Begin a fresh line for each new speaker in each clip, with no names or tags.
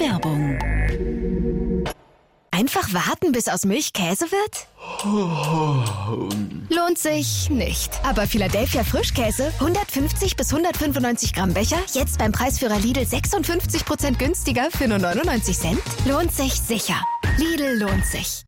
Werbung. Einfach warten, bis aus Milch Käse wird? Lohnt sich nicht. Aber Philadelphia Frischkäse, 150 bis 195 Gramm Becher, jetzt beim Preisführer Lidl 56% günstiger für nur 99 Cent? Lohnt sich sicher. Lidl lohnt sich.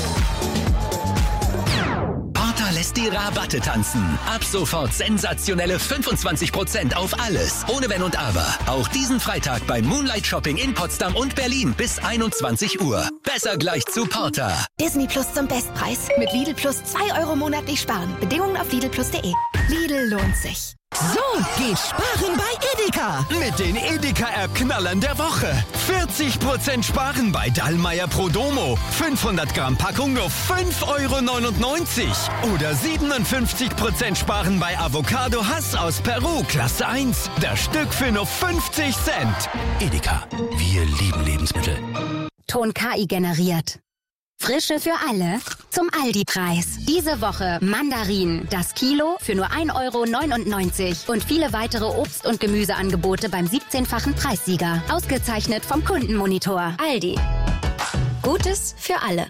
Porter lässt die Rabatte tanzen. Ab sofort sensationelle 25% auf alles. Ohne Wenn und Aber. Auch diesen Freitag beim Moonlight Shopping in Potsdam und Berlin bis 21 Uhr. Besser gleich zu Porter.
Disney Plus zum Bestpreis. Mit Lidl Plus 2 Euro monatlich sparen. Bedingungen auf lidlplus.de. Lidl lohnt sich.
So geht Sparen bei Edeka.
Mit den Edeka-Knallern der Woche. 40% Sparen bei Dallmayr Prodomo. 500 Gramm Packung nur 5,99 €. Oder 57% Sparen bei Avocado Hass aus Peru, Klasse 1. Das Stück für nur 50 Cent. Edeka, wir lieben Lebensmittel.
Ton KI generiert. Frische für alle zum Aldi-Preis. Diese Woche Mandarinen, das Kilo für nur 1,99 € und viele weitere Obst- und Gemüseangebote beim 17-fachen Preissieger. Ausgezeichnet vom Kundenmonitor. Aldi. Gutes für alle.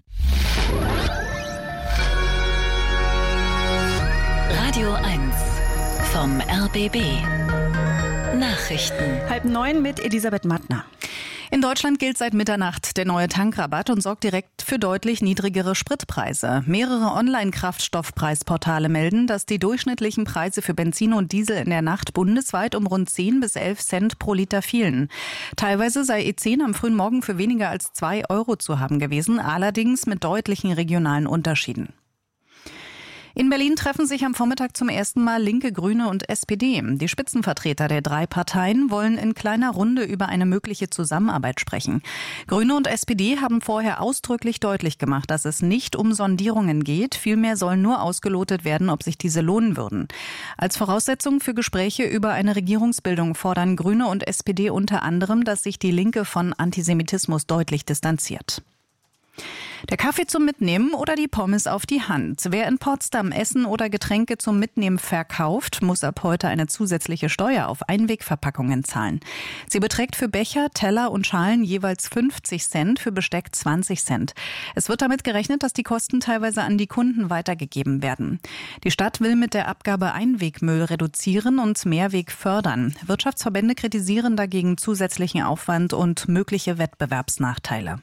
Radio 1 vom RBB. Nachrichten.
8:30 mit Elisabeth Mattner. In Deutschland gilt seit Mitternacht der neue Tankrabatt und sorgt direkt für deutlich niedrigere Spritpreise. Mehrere Online-Kraftstoffpreisportale melden, dass die durchschnittlichen Preise für Benzin und Diesel in der Nacht bundesweit um rund 10 bis 11 Cent pro Liter fielen. Teilweise sei E10 am frühen Morgen für weniger als 2 € zu haben gewesen, allerdings mit deutlichen regionalen Unterschieden. In Berlin treffen sich am Vormittag zum ersten Mal Linke, Grüne und SPD. Die Spitzenvertreter der 3 Parteien wollen in kleiner Runde über eine mögliche Zusammenarbeit sprechen. Grüne und SPD haben vorher ausdrücklich deutlich gemacht, dass es nicht um Sondierungen geht. Vielmehr soll nur ausgelotet werden, ob sich diese lohnen würden. Als Voraussetzung für Gespräche über eine Regierungsbildung fordern Grüne und SPD unter anderem, dass sich die Linke von Antisemitismus deutlich distanziert. Der Kaffee zum Mitnehmen oder die Pommes auf die Hand. Wer in Potsdam Essen oder Getränke zum Mitnehmen verkauft, muss ab heute eine zusätzliche Steuer auf Einwegverpackungen zahlen. Sie beträgt für Becher, Teller und Schalen jeweils 50 Cent, für Besteck 20 Cent. Es wird damit gerechnet, dass die Kosten teilweise an die Kunden weitergegeben werden. Die Stadt will mit der Abgabe Einwegmüll reduzieren und Mehrweg fördern. Wirtschaftsverbände kritisieren dagegen zusätzlichen Aufwand und mögliche Wettbewerbsnachteile.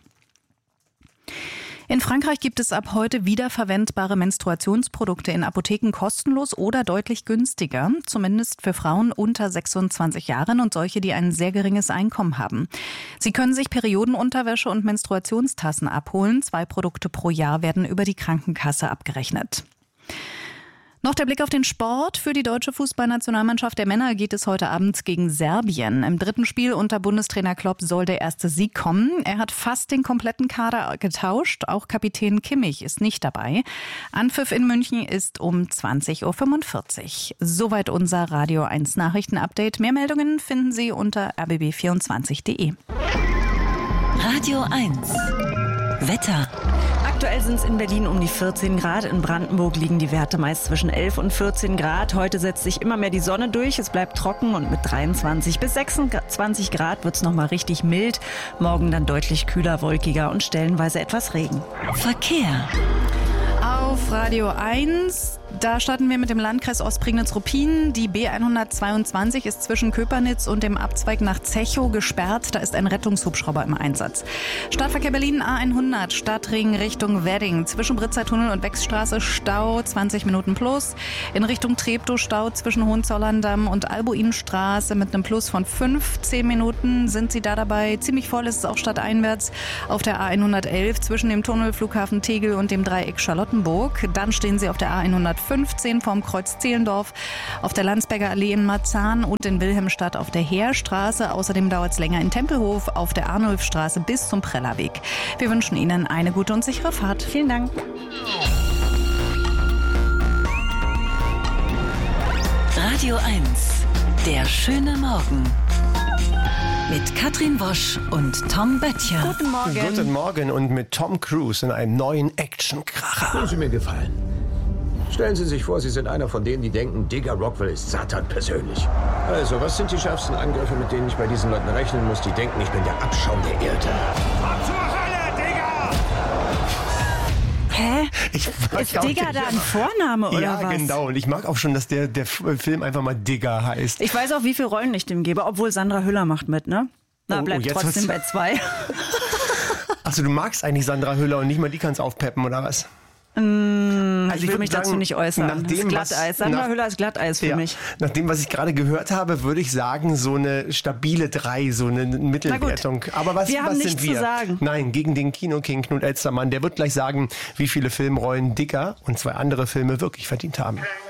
In Frankreich gibt es ab heute wiederverwendbare Menstruationsprodukte in Apotheken kostenlos oder deutlich günstiger, zumindest für Frauen unter 26 Jahren und solche, die ein sehr geringes Einkommen haben. Sie können sich Periodenunterwäsche und Menstruationstassen abholen. 2 Produkte pro Jahr werden über die Krankenkasse abgerechnet. Noch der Blick auf den Sport. Für die deutsche Fußballnationalmannschaft der Männer geht es heute Abend gegen Serbien. Im 3. Spiel unter Bundestrainer Klopp soll der erste Sieg kommen. Er hat fast den kompletten Kader getauscht. Auch Kapitän Kimmich ist nicht dabei. Anpfiff in München ist um 20:45 Uhr. Soweit unser Radio 1 Nachrichtenupdate. Mehr Meldungen finden Sie unter rbb24.de.
Radio 1 Wetter.
Aktuell sind es in Berlin um die 14 Grad. In Brandenburg liegen die Werte meist zwischen 11 und 14 Grad. Heute setzt sich immer mehr die Sonne durch. Es bleibt trocken und mit 23 bis 26 Grad wird es nochmal richtig mild. Morgen dann deutlich kühler, wolkiger und stellenweise etwas Regen.
Verkehr.
Auf Radio 1, da starten wir mit dem Landkreis Ostprignitz-Ruppin. Die B122 ist zwischen Köpernitz und dem Abzweig nach Zechow gesperrt. Da ist ein Rettungshubschrauber im Einsatz. Stadtverkehr Berlin A100, Stadtring Richtung Wedding. Zwischen Britzertunnel und Wechsstraße Stau, 20 Minuten plus. In Richtung Treptow Stau zwischen Hohenzollern-Damm und Albuinstraße mit einem Plus von 15 Minuten. Sind Sie da dabei? Ziemlich voll ist es auch stadteinwärts auf der A111 zwischen dem Tunnel Flughafen Tegel und dem Dreieck Charlottenburg. Dann stehen Sie auf der A115 vorm Kreuz Zehlendorf, auf der Landsberger Allee in Marzahn und in Wilhelmstadt auf der Heerstraße. Außerdem dauert es länger in Tempelhof auf der Arnulfstraße bis zum Prellerweg. Wir wünschen Ihnen eine gute und sichere Fahrt. Vielen Dank.
Radio 1, der schöne Morgen. Mit Katrin Wosch und Tom Böttcher.
Guten Morgen.
Guten Morgen und mit Tom Cruise in einem neuen Actionkracher.
Können Sie mir gefallen?
Stellen Sie sich vor, Sie sind einer von denen, die denken, Digger Rockwell ist Satan persönlich. Also, was sind die schärfsten Angriffe, mit denen ich bei diesen Leuten rechnen muss, die denken, ich bin der Abschaum der Erde? Ab zur Hölle, Digger!
Hä? Ist Digger da ein Vorname oder was?
Ja, genau. Und ich mag auch schon, dass der Film einfach mal Digger heißt.
Ich weiß auch, wie viele Rollen ich dem gebe, obwohl Sandra Hüller macht mit, ne? Na, bleibt trotzdem bei 2.
Also du magst eigentlich Sandra Hüller und nicht mal die kannst aufpeppen, oder was?
Also ich will mich dazu nicht äußern. Das ist Glatteis. Sandra Hüller ist Glatteis für mich.
Nach dem, was ich gerade gehört habe, würde ich sagen, so eine stabile 3, so eine Mittelwertung. Aber was sind wir?
Zu sagen.
Nein, gegen den Kinoking Knut Elstermann. Der wird gleich sagen, wie viele Filmrollen Digger und 2 andere Filme wirklich verdient haben.